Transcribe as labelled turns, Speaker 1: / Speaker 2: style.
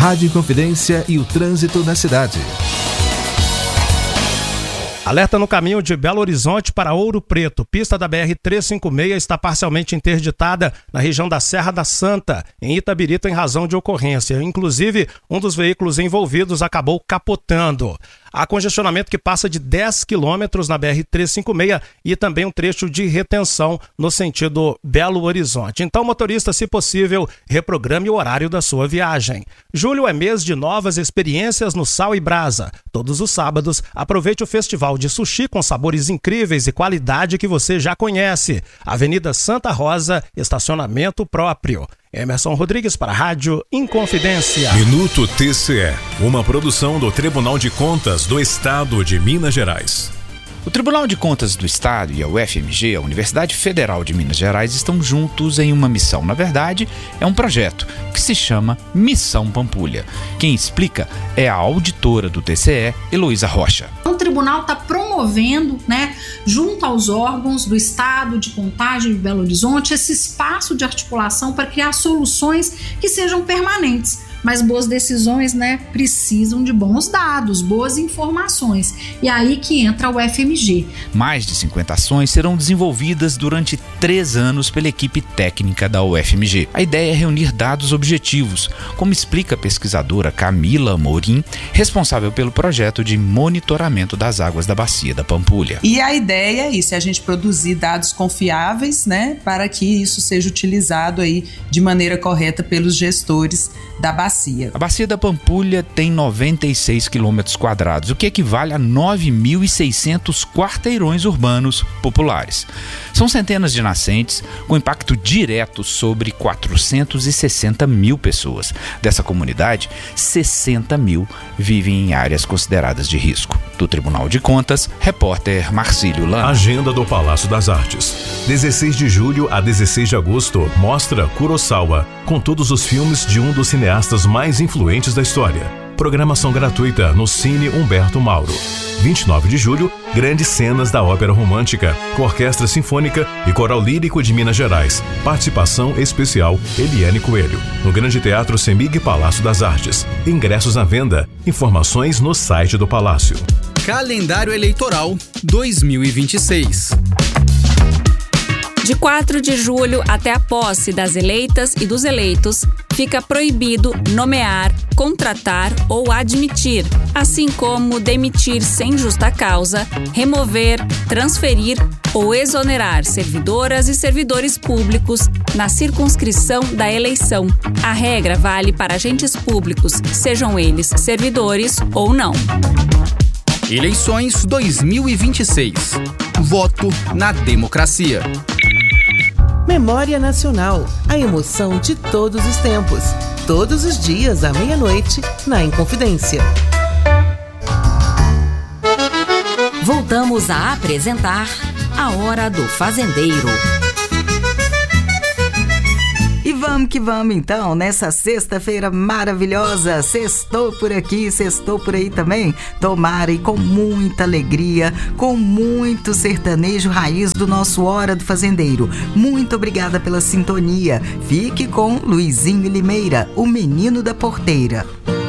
Speaker 1: Rádio Inconfidência e o trânsito na cidade.
Speaker 2: Alerta no caminho de Belo Horizonte para Ouro Preto. Pista da BR-356 está parcialmente interditada na região da Serra da Santa, em Itabirito, em razão de ocorrência. Inclusive, um dos veículos envolvidos acabou capotando. Há congestionamento que passa de 10 quilômetros na BR-356 e também um trecho de retenção no sentido Belo Horizonte. Então, motorista, se possível, reprograme o horário da sua viagem. Julho é mês de novas experiências no Sal e Brasa. Todos os sábados, aproveite o festival de sushi com sabores incríveis e qualidade que você já conhece. Avenida Santa Rosa, estacionamento próprio. Emerson Rodrigues para a Rádio Inconfidência.
Speaker 3: Minuto TCE, uma produção do Tribunal de Contas do Estado de Minas Gerais.
Speaker 4: O Tribunal de Contas do Estado e a UFMG, a Universidade Federal de Minas Gerais, estão juntos em uma missão. Na verdade, é um projeto que se chama Missão Pampulha. Quem explica é a auditora do TCE, Heloísa Rocha.
Speaker 5: O tribunal está promovendo, junto aos órgãos do Estado de Contagem de Belo Horizonte, esse espaço de articulação para criar soluções que sejam permanentes. Mas boas decisões, precisam de bons dados, boas informações. E aí que entra o UFMG.
Speaker 4: Mais de 50 ações serão desenvolvidas durante 3 anos pela equipe técnica da UFMG. A ideia é reunir dados objetivos, como explica a pesquisadora Camila Amorim, responsável pelo projeto de monitoramento das águas da Bacia da Pampulha.
Speaker 6: E a ideia é isso, é a gente produzir dados confiáveis, para que isso seja utilizado aí de maneira correta pelos gestores da bacia.
Speaker 4: A Bacia da Pampulha tem 96 quilômetros quadrados, o que equivale a 9.600 quarteirões urbanos populares. São centenas de nascentes com impacto direto sobre 460 mil pessoas. Dessa comunidade, 60 mil vivem em áreas consideradas de risco. Do Tribunal de Contas, repórter Marcílio Lana.
Speaker 3: Agenda do Palácio das Artes. 16 de julho a 16 de agosto, mostra Kurosawa, com todos os filmes de um dos cineastas mais influentes da história. Programação gratuita no Cine Humberto Mauro. 29 de julho, grandes cenas da ópera romântica, com Orquestra Sinfônica e Coral Lírico de Minas Gerais. Participação especial Eliane Coelho. No Grande Teatro Semig Palácio das Artes. Ingressos à venda. Informações no site do Palácio.
Speaker 7: Calendário Eleitoral 2026.
Speaker 8: De 4 de julho até a posse das eleitas e dos eleitos, fica proibido nomear, contratar ou admitir, assim como demitir sem justa causa, remover, transferir ou exonerar servidoras e servidores públicos na circunscrição da eleição. A regra vale para agentes públicos, sejam eles servidores ou não.
Speaker 7: Eleições 2026. Voto na democracia.
Speaker 9: Memória Nacional, a emoção de todos os tempos. Todos os dias à meia-noite, na Inconfidência.
Speaker 10: Voltamos a apresentar A Hora do Fazendeiro.
Speaker 9: E vamos que vamos então, nessa sexta-feira maravilhosa. Sextou por aqui, sextou por aí também. Tomara e com muita alegria, com muito sertanejo raiz do nosso Hora do Fazendeiro. Muito obrigada pela sintonia. Fique com Luizinho Limeira, o menino da porteira.